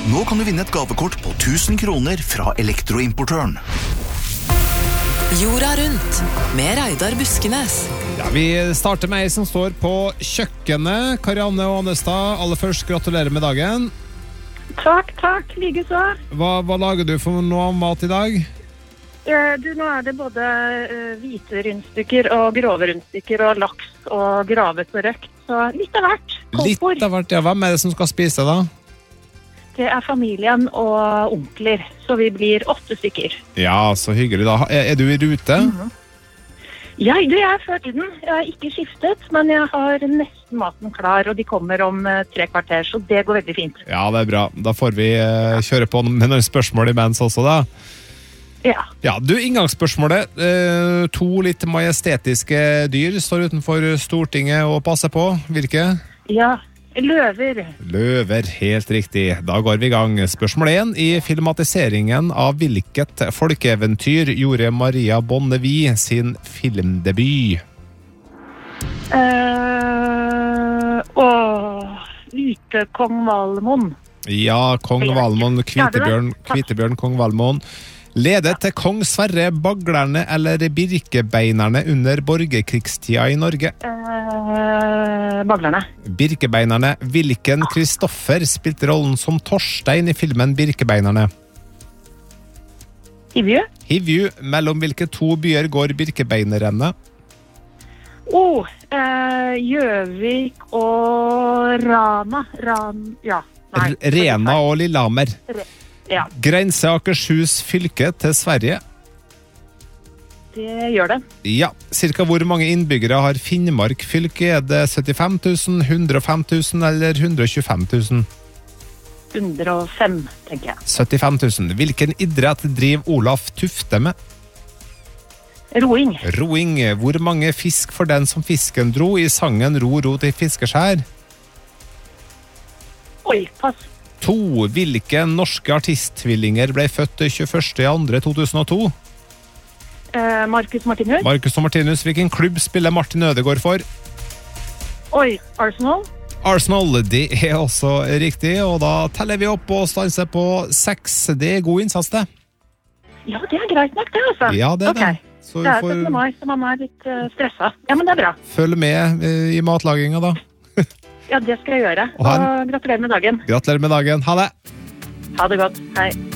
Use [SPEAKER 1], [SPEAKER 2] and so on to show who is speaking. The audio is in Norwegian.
[SPEAKER 1] Nå kan du vinne et gavekort på 1000 kroner fra Elektroimportøren.
[SPEAKER 2] Jorda rundt, med Reidar Buskenes.
[SPEAKER 3] Ja, vi starter med ei som står på kjøkkenet. Karianne og Annestad, aller først gratulerer med dagen.
[SPEAKER 4] Takk, like så.
[SPEAKER 3] Hva lager du for noe mat i dag?
[SPEAKER 4] Nå det både hvite rundstykker og grove rundstykker og laks og gravet og røkt, så litt av hvert. Koldbord.
[SPEAKER 3] Litt av hvert, ja. Hvem det som skal spise da?
[SPEAKER 4] Det familien og onkler, så vi blir 8 stykker.
[SPEAKER 3] Ja, så hyggelig da. Er du i rute?
[SPEAKER 4] Ja, det før tiden. Jeg har ikke skiftet, men jeg har nesten maten klar, og de kommer om 3 kvarter, så det går veldig fint.
[SPEAKER 3] Ja, det bra. Da får vi kjøre på med noen spørsmål imens også da. Ja, du, inngangsspørsmålet. 2 litt majestetiske dyr står utenfor Stortinget og passer på. Hvilke?
[SPEAKER 4] Ja, løver.
[SPEAKER 3] Løver, helt riktig. Da går vi i gang. Spørsmål 1. I filmatiseringen av hvilket folkeeventyr gjorde Maria Bonnevie sin filmdebut?
[SPEAKER 4] Hvite kong Valmon.
[SPEAKER 3] Ja, kong Valmon, Kvitebjørn, kong Valmon. Ledet til kong Sverre Baglerne eller Birkebeinerne under borgerkrigstida i Norge?
[SPEAKER 4] Baglerne.
[SPEAKER 3] Birkebeinerne. Hvilken Kristoffer spilte rollen som Torstein i filmen Birkebeinerne?
[SPEAKER 4] Hivju.
[SPEAKER 3] Hivju. Mellom hvilke 2 byer går Birkebeinerrennet?
[SPEAKER 4] Gjøvik og Rana.
[SPEAKER 3] Rena og Lillehammer.
[SPEAKER 4] Ja.
[SPEAKER 3] Grense Akershus fylke til Sverige?
[SPEAKER 4] Det gjør det.
[SPEAKER 3] Ja. Cirka hvor mange innbyggere har Finnmark fylke? Er det 75 000, 105 000 eller 125 000?
[SPEAKER 4] 105, tenker jeg.
[SPEAKER 3] 75 000. Hvilken idrett driver Olaf Tufte med?
[SPEAKER 4] Roing.
[SPEAKER 3] Roing. Hvor mange fisk for den som fisken dro i sangen Ro, ro til fiskeskjær?
[SPEAKER 4] Pass.
[SPEAKER 3] 2. Hvilke norske artisttvillinger ble født 21.2.2002?
[SPEAKER 4] Marcus Martinus.
[SPEAKER 3] Marcus og Martinus. Hvilken klubb spiller Martin Ødegaard for?
[SPEAKER 4] Arsenal.
[SPEAKER 3] Arsenal, det også riktig, og da teller vi opp og stanser på 6. Det god innsats, det.
[SPEAKER 4] Ja, det greit nok, det altså.
[SPEAKER 3] Ja, det det.
[SPEAKER 4] Så det 17. mai, så man litt stresset. Ja, men det bra.
[SPEAKER 3] Følg med i matlaginga da.
[SPEAKER 4] Ja, det skal jeg gjøre. Og gratulerer med dagen.
[SPEAKER 3] Gratulerer med dagen. Ha det.
[SPEAKER 4] Ha det godt. Hei.